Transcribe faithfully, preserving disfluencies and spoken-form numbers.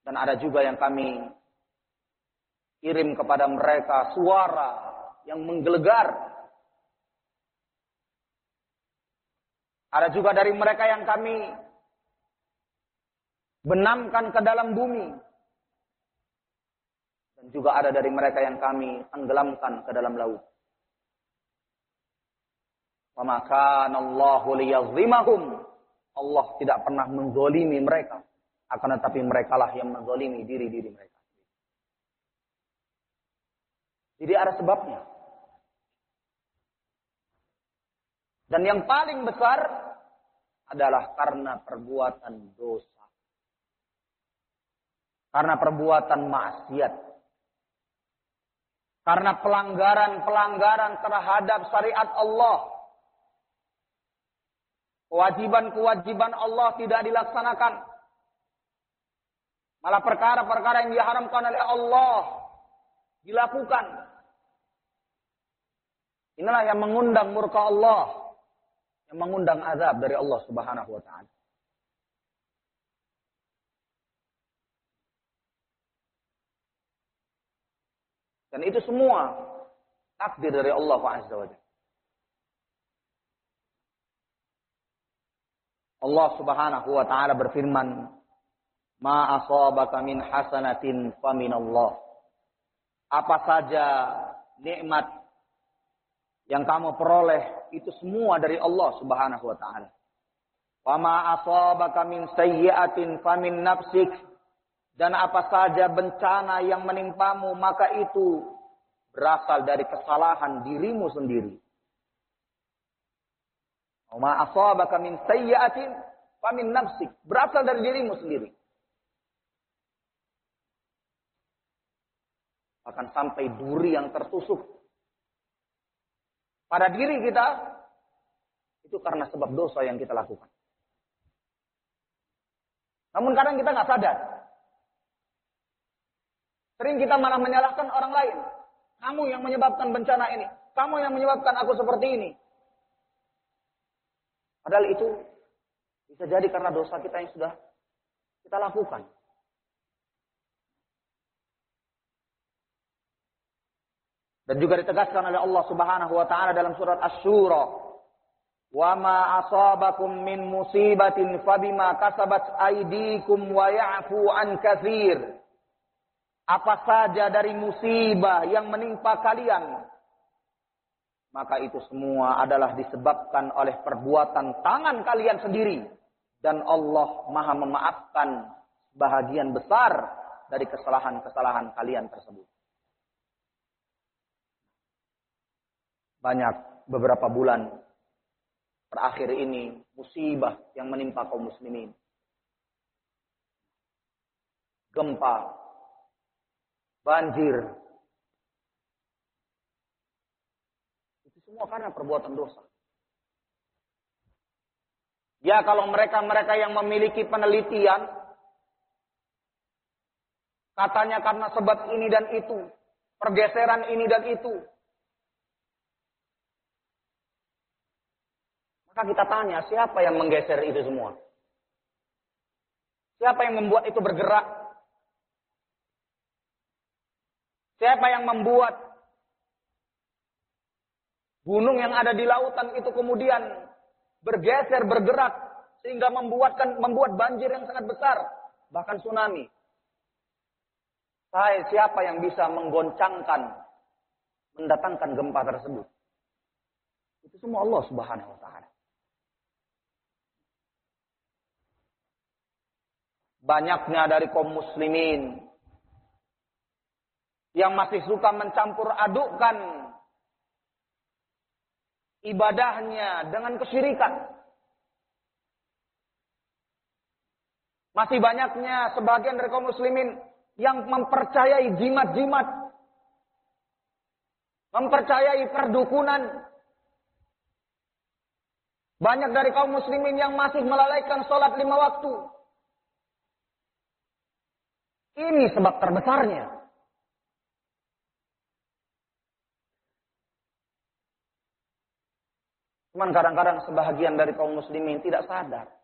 Dan ada juga yang kami kirim kepada mereka suara yang menggelegar. Ada juga dari mereka yang kami benamkan ke dalam bumi. Dan juga ada dari mereka yang kami tenggelamkan ke dalam laut. Wa ma kana Allahu liyazlimahum. Allah tidak pernah menzalimi mereka. Akan tetapi merekalah yang menzalimi diri-diri mereka. Jadi ada sebabnya. Dan yang paling besar adalah karena perbuatan dosa. Karena perbuatan maksiat. Karena pelanggaran-pelanggaran terhadap syariat Allah. Kewajiban-kewajiban Allah tidak dilaksanakan. Malah perkara-perkara yang diharamkan oleh Allah dilakukan. Inilah yang mengundang murka Allah. Yang mengundang azab dari Allah Subhanahu wa ta'ala. Dan itu semua takdir dari Allah Azza wa Jalla. Allah Subhanahu wa ta'ala berfirman, "Ma asabaka min hasanatin faminallah." Apa saja nikmat yang kamu peroleh itu semua dari Allah Subhanahu wa ta'ala. "Wa ma asabaka min sayyi'atin famin nafsik." Dan apa saja bencana yang menimpamu, maka itu berasal dari kesalahan dirimu sendiri. Ma asabaka min sayyi'atin famin nafsik. Berasal dari dirimu sendiri. Akan sampai duri yang tertusuk pada diri kita, itu karena sebab dosa yang kita lakukan. Namun kadang kita nggak sadar. Sering kita malah menyalahkan orang lain. Kamu yang menyebabkan bencana ini. Kamu yang menyebabkan aku seperti ini. Padahal itu bisa jadi karena dosa kita yang sudah kita lakukan. Dan juga ditegaskan oleh Allah Subhanahu wa ta'ala dalam surat Asy-Syura. "Wa ma asabakum min musibatin fabima kasabat aydikum wa ya'fu an katsir." Apa saja dari musibah yang menimpa kalian, maka itu semua adalah disebabkan oleh perbuatan tangan kalian sendiri. Dan Allah Maha memaafkan bahagian besar dari kesalahan-kesalahan kalian tersebut. Banyak beberapa bulan terakhir ini musibah yang menimpa kaum muslimin. Gempa, banjir. Itu semua karena perbuatan dosa. Ya, kalau mereka-mereka yang memiliki penelitian, katanya karena sebab ini dan itu, pergeseran ini dan itu. Maka kita tanya, siapa yang menggeser itu semua? Siapa yang membuat itu bergerak? Siapa yang membuat gunung yang ada di lautan itu kemudian bergeser, bergerak, sehingga membuatkan membuat banjir yang sangat besar, bahkan tsunami? Saya siapa yang bisa menggoncangkan, mendatangkan gempa tersebut? Itu semua Allah Subhanahu wa ta'ala. Banyaknya dari kaum muslimin yang masih suka mencampur adukkan ibadahnya dengan kesyirikan. Masih banyaknya sebagian dari kaum muslimin yang mempercayai jimat-jimat, mempercayai perdukunan. Banyak dari kaum muslimin yang masih melalaikan sholat lima waktu. Ini sebab terbesarnya. Cuman kadang-kadang sebahagian dari kaum muslimin tidak sadar.